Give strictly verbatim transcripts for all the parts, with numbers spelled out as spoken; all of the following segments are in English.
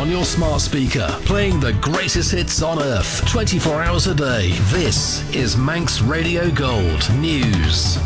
on your smart speaker, playing the greatest hits on earth, twenty-four hours a day. This is Manx Radio Gold News.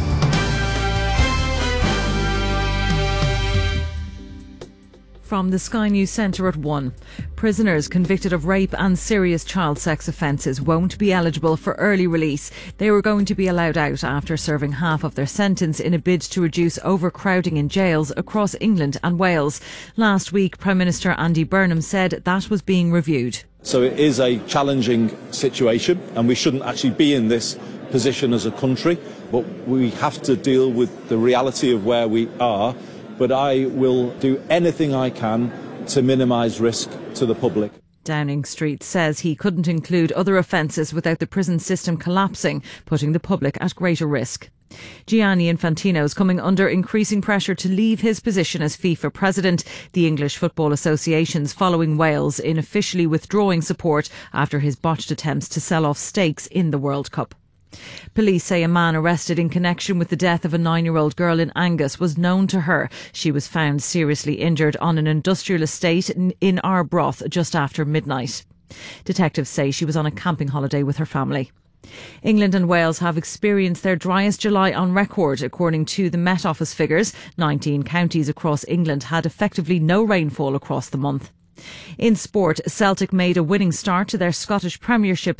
From the Sky News Centre at one. Prisoners convicted of rape and serious child sex offences won't be eligible for early release. They were going to be allowed out after serving half of their sentence in a bid to reduce overcrowding in jails across England and Wales. Last week, Prime Minister Andy Burnham said that was being reviewed. So it is a challenging situation and we shouldn't actually be in this position as a country, but we have to deal with the reality of where we are. But I will do anything I can to minimise risk to the public. Downing Street says he couldn't include other offences without the prison system collapsing, putting the public at greater risk. Gianni Infantino is coming under increasing pressure to leave his position as FIFA president. The English Football Association's following Wales in officially withdrawing support after his botched attempts to sell off stakes in the World Cup. Police say a man arrested in connection with the death of a nine-year-old girl in Angus was known to her. She was found seriously injured on an industrial estate in Arbroath just after midnight. Detectives say she was on a camping holiday with her family. England and Wales have experienced their driest July on record. According to the Met Office figures, nineteen counties across England had effectively no rainfall across the month. In sport, Celtic made a winning start to their Scottish Premiership